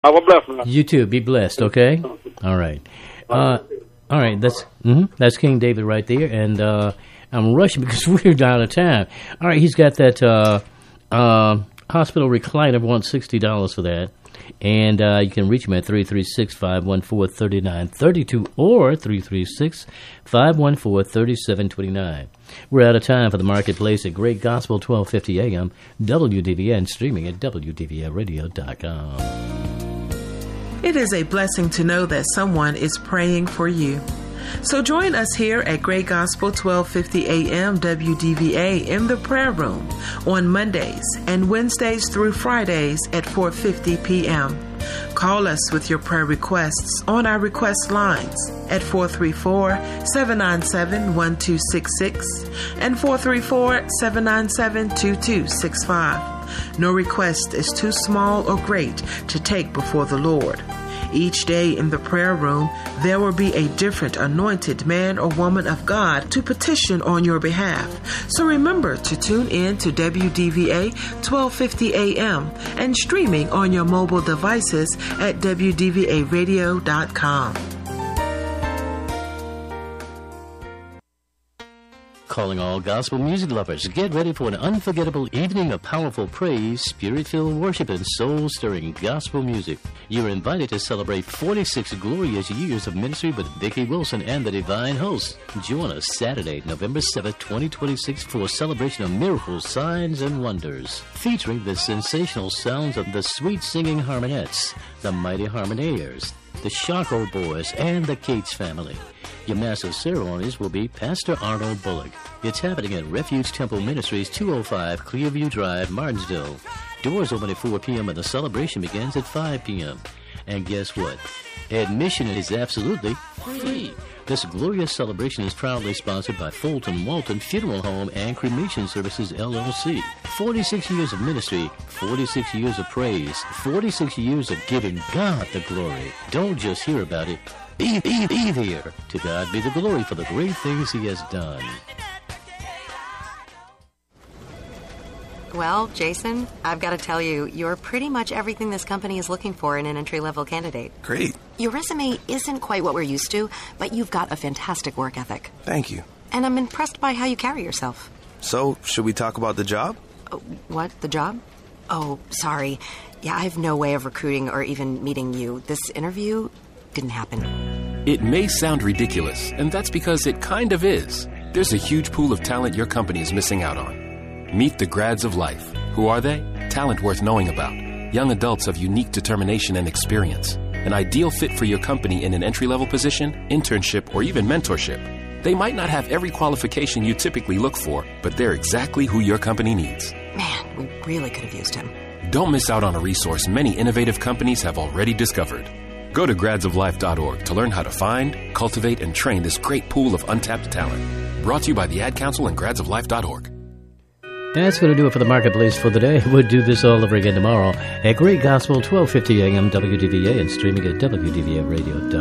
Have a blessed one. You too. Be blessed, okay? All right. All right, that's King David right there, and I'm rushing because we're out of time. All right, he's got that hospital recliner, wants $60 for that. And you can reach him at 336-514-3932 or 336-514-3729. We're out of time for the Marketplace at Great Gospel 1250 AM, WDVA, and streaming at WDVAradio.com. It is a blessing to know that someone is praying for you. So join us here at Great Gospel 1250 AM WDVA in the prayer room on Mondays and Wednesdays through Fridays at 4:50 p.m. Call us with your prayer requests on our request lines at 434-797-1266 and 434-797-2265. No request is too small or great to take before the Lord. Each day in the prayer room, there will be a different anointed man or woman of God to petition on your behalf. So remember to tune in to WDVA 1250 AM and streaming on your mobile devices at WDVAradio.com. Calling all gospel music lovers, get ready for an unforgettable evening of powerful praise, spirit-filled worship, and soul-stirring gospel music. You're invited to celebrate 46 glorious years of ministry with Vicki Wilson and the Divine Host. Join us Saturday, November 7th, 2026 for a celebration of miracles, signs, and wonders, featuring the sensational sounds of the sweet-singing Harmonettes, the Mighty Harmoniers, the Charco Boys, and the Cates family. Your master ceremonies will be Pastor Arnold Bullock. It's happening at Refuge Temple Ministries, 205 Clearview Drive, Martinsville. Doors open at 4 p.m. and the celebration begins at 5 p.m. And guess what? Admission is absolutely free. This glorious celebration is proudly sponsored by Fulton Walton Funeral Home and Cremation Services, LLC. 46 years of ministry, 46 years of praise, 46 years of giving God the glory. Don't just hear about it. Be here. To God be the glory for the great things He has done. Well, Jason, I've got to tell you, you're pretty much everything this company is looking for in an entry-level candidate. Great. Your resume isn't quite what we're used to, but you've got a fantastic work ethic. Thank you. And I'm impressed by how you carry yourself. So, should we talk about the job? What? The job? Oh, sorry. Yeah, I have no way of recruiting or even meeting you. This interview didn't happen. It may sound ridiculous, and that's because it kind of is. There's a huge pool of talent your company is missing out on. Meet the Grads of Life. Who are they? Talent worth knowing about. Young adults of unique determination and experience. An ideal fit for your company in an entry-level position, internship, or even mentorship. They might not have every qualification you typically look for, but they're exactly who your company needs. Man, we really could have used him. Don't miss out on a resource many innovative companies have already discovered. Go to gradsoflife.org to learn how to find, cultivate, and train this great pool of untapped talent. Brought to you by the Ad Council and gradsoflife.org. That's going to do it for the Marketplace for the day. We'll do this all over again tomorrow at Great Gospel 1250 AM WDVA and streaming at WDVAradio.com.